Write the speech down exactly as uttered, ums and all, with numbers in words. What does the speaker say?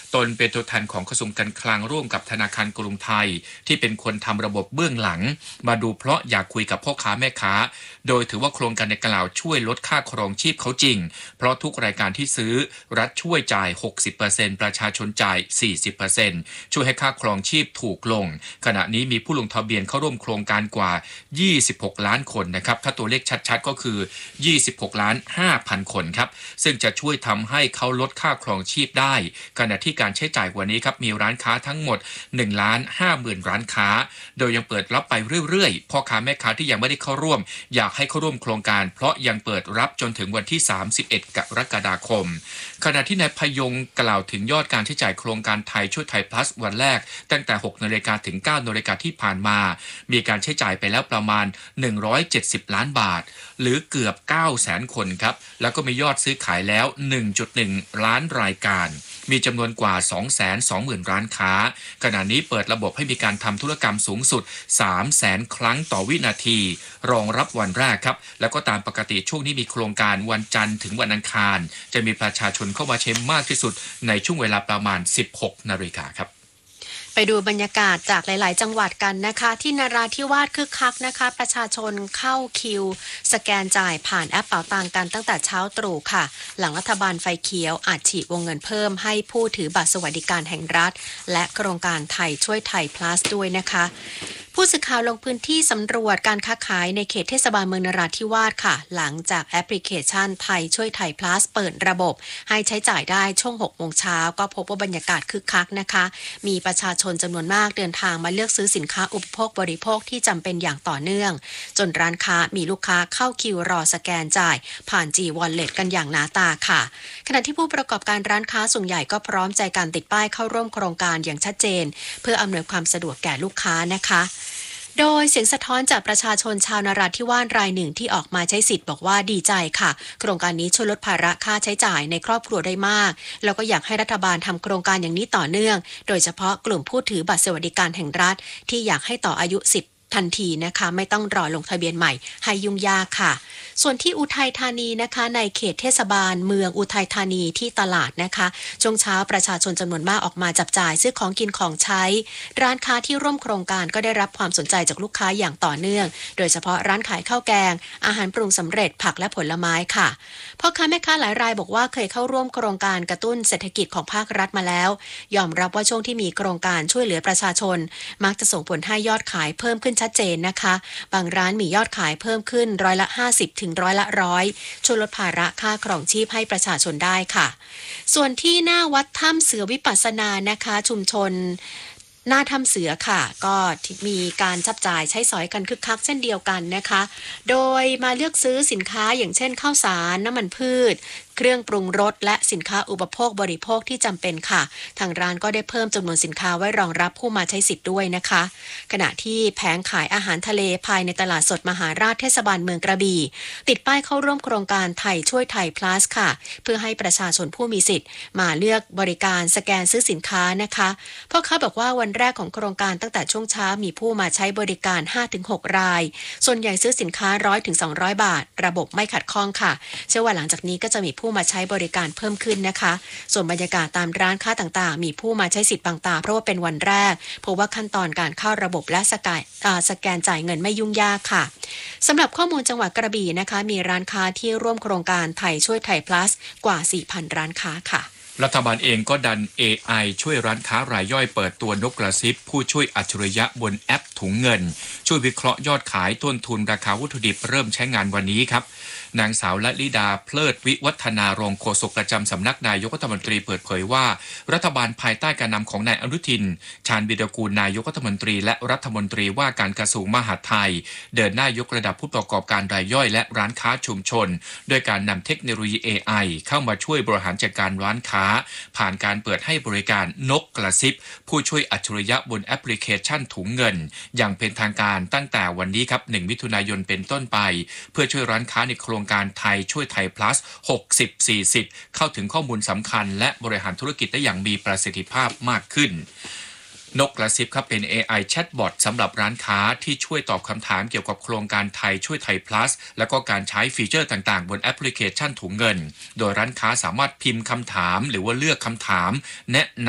ตนเป็นตัวแทนของกระทรวงการคลังร่วมกับธนาคารกรุงไทยที่เป็นคนทำระบบเบื้องหลังมาดูเพราะอยากคุยกับพ่อค้าแม่ค้าโดยถือว่าโครงการดังกล่าวช่วยลดค่าครองชีพเขาจริงเพราะทุกรายการที่ซื้อรัฐช่วยจ่าย หกสิบเปอร์เซ็นต์ ประชาชนจ่าย สี่สิบเปอร์เซ็นต์ ช่วยให้ค่าครองชีพถูกลงขณะนี้มีผู้ลงทะเบียนเข้าร่วมโครงการกว่า ยี่สิบหก ล้านคนนะครับถ้าตัวเลขชัดๆก็คือ ยี่สิบหกล้านห้าพัน คนครับซึ่งจะช่วยทำให้เขาลดค่าครองชีพได้ขณะที่การใช้จ่ายวันนี้ครับมีร้านค้าทั้งหมด หนึ่งล้านห้าหมื่น ร้านค้าโดยยังเปิดรับไปเรื่อยๆพ่อค้าแม่ค้าที่ยังไม่ได้เข้าร่วมอยากให้เข้าร่วมโครงการเพราะยังเปิดรับจนถึงวันที่ สามสิบเอ็ด กรกฎาคมขณะที่นายพยงกล่าวถึงยอดการใช้จ่ายโครงการไทยช่วยไทย plus วันแรกตั้งแต่ หกนาฬิกาถึง เก้านาฬิกาที่ผ่านมามีการใช้จ่ายไปแล้วประมาณหนึ่งร้อยเจ็ดสิบล้านบาทหรือเกือบ เก้าแสน คนครับแล้วก็มียอดซื้อขายแล้ว หนึ่งจุดหนึ่ง ล้านรายการมีจำนวนกว่า สองแสนสองหมื่น ร้านค้าขณะนี้เปิดระบบให้มีการทำธุรกรรมสูงสุด สามแสน ครั้งต่อวินาทีรองรับวันแรกครับแล้วก็ตามปกติช่วงนี้มีโครงการวันจันทร์ถึงวันอังคารจะมีประชาชนเข้ามาใช้มากที่สุดในช่วงเวลาประมาณ สิบหกนาฬิกาครับไปดูบรรยากาศจากหลายๆจังหวัดกันนะคะที่นราธิวาสคึกคักนะคะประชาชนเข้าคิวสแกนจ่ายผ่านแอปเป๋าตังกันตั้งแต่เช้าตรู่ค่ะหลังรัฐบาลไฟเขียวอาจฉีดวงเงินเพิ่มให้ผู้ถือบัตรสวัสดิการแห่งรัฐและโครงการไทยช่วยไทย plus ด้วยนะคะผู้สื่อข่าวลงพื้นที่สำรวจการค้าขายในเขตเทศบาลเมืองนราธิวาสค่ะหลังจากแอปพลิเคชันไทยช่วยไทย plus เปิดระบบให้ใช้จ่ายได้ช่วงหกโมงเช้าก็พบว่าบรรยากาศคึกคักนะคะมีประชาชนจำนวนมากเดินทางมาเลือกซื้อสินค้าอุปโภคบริโภคที่จำเป็นอย่างต่อเนื่องจนร้านค้ามีลูกค้าเข้าคิวรอสแกนจ่ายผ่าน G Wallet กันอย่างหนาตาค่ะขณะที่ผู้ประกอบการร้านค้าส่วนใหญ่ก็พร้อมใจการติดป้ายเข้าร่วมโครงการอย่างชัดเจนเพื่ออำนวยความสะดวกแก่ลูกค้านะคะโดยเสียงสะท้อนจากประชาชนชาวนราธิวาสรายหนึ่งที่ออกมาใช้สิทธิ์บอกว่าดีใจค่ะโครงการนี้ช่วยลดภาระค่าใช้จ่ายในครอบครัวได้มากแล้วก็อยากให้รัฐบาลทำโครงการอย่างนี้ต่อเนื่องโดยเฉพาะกลุ่มผู้ถือบัตรสวัสดิการแห่งรัฐที่อยากให้ต่ออายุสิทธิ์ทันทีนะคะไม่ต้องรอลงทะเบียนใหม่ให้ยุ่งยากค่ะส่วนที่อุทัยธานีนะคะในเขตเทศบาลเมืองอุทัยธานีที่ตลาดนะคะช่วงเช้าประชาชนจำนวนมากออกมาจับจ่ายซื้อของกินของใช้ร้านค้าที่ร่วมโครงการก็ได้รับความสนใจจากลูกค้าอย่างต่อเนื่องโดยเฉพาะร้านขายข้าวแกงอาหารปรุงสำเร็จผักและผลไม้ค่ะพ่อค้าแม่ค้าหลายรายบอกว่าเคยเข้าร่วมโครงการกระตุ้นเศรษฐกิจของภาครัฐมาแล้วยอมรับว่าช่วงที่มีโครงการช่วยเหลือประชาชนมักจะส่งผลให้ยอดขายเพิ่มขึ้นชัดเจนนะคะบางร้านมียอดขายเพิ่มขึ้นร้อยละห้าสิบถึงร้อยละร้อยช่วยลดภาระค่าครองชีพให้ประชาชนได้ค่ะส่วนที่หน้าวัดถ้ำเสือวิปัสสนานะคะชุมชนหน้าถ้ำเสือค่ะก็มีการจับจ่ายใช้สอยกันคึกคักเช่นเดียวกันนะคะโดยมาเลือกซื้อสินค้าอย่างเช่นข้าวสารน้ำมันพืชเครื่องปรุงรสและสินค้าอุปโภคบริโภคที่จำเป็นค่ะทางร้านก็ได้เพิ่มจำนวนสินค้าไว้รองรับผู้มาใช้สิทธิ์ด้วยนะคะขณะที่แผงขายอาหารทะเลภายในตลาดสดมหาราชเทศบาลเมืองกระบี่ติดป้ายเข้าร่วมโครงการไทยช่วยไทย plus ค่ะเพื่อให้ประชาชนผู้มีสิทธิ์มาเลือกบริการสแกนซื้อสินค้านะคะพ่อค้าบอกว่าวันแรกของโครงการตั้งแต่ช่วงเช้ามีผู้มาใช้บริการ ห้าถึงหก รายส่วนใหญ่ซื้อสินค้า หนึ่งร้อยถึงสองร้อย บาทระบบไม่ขัดข้องค่ะเชื่อว่าหลังจากนี้ก็จะมีผู้มาใช้บริการเพิ่มขึ้นนะคะส่วนบรรยากาศตามร้านค้าต่างๆมีผู้มาใช้สิทธิ์บางตาเพราะว่าเป็นวันแรกเพราะว่าขั้นตอนการเข้าระบบและสแกนสแกนจ่ายเงินไม่ยุ่งยากค่ะสำหรับข้อมูลจังหวัดกระบี่นะคะมีร้านค้าที่ร่วมโครงการไทยช่วยไทย plus กว่า สี่พัน ร้านค้าค่ะรัฐบาลเองก็ดัน เอ ไอ ช่วยร้านค้ารายย่อยเปิดตัวนกกระซิบผู้ช่วยอัจฉริยะบนแอปถุงเงินช่วยวิเคราะห์ยอดขายต้นทุนราคาวัตถุดิบเริ่มใช้งานวันนี้ครับนางสาวละลิดาเพลิดวิวัฒนารองโฆษกประจำสำนักนายกรัฐมนตรีเปิดเผยว่ารัฐบาลภายใต้การนำของนายอนุทินชาญวิรากูลนายกรัฐมนตรีและรัฐมนตรีว่าการกระทรวงมหาดไทยเดินหน้ายกระดับผู้ประกอบการรายย่อยและร้านค้าชุมชนโดยการนำเทคโนโลยี เอ ไอ เข้ามาช่วยบริหารจัดการร้านค้าผ่านการเปิดให้บริการนกกระซิบผู้ช่วยอัจฉริยะบนแอปพลิเคชันถุงเงินอย่างเป็นทางการตั้งแต่วันนี้ครับหนึ่งมิถุนายนเป็นต้นไปเพื่อช่วยร้านค้าในโครงการไทยช่วยไทย plus หกสิบ สี่สิบเข้าถึงข้อมูลสำคัญและบริหารธุรกิจได้อย่างมีประสิทธิภาพมากขึ้นนกกระซิบครับเป็น เอ ไอ แชทบอทสำหรับร้านค้าที่ช่วยตอบคำถามเกี่ยวกับโครงการไทยช่วยไทย plus และก็การใช้ฟีเจอร์ต่างๆบนแอปพลิเคชันถุงเงินโดยร้านค้าสามารถพิมพ์คำถามหรือว่าเลือกคำถามแนะน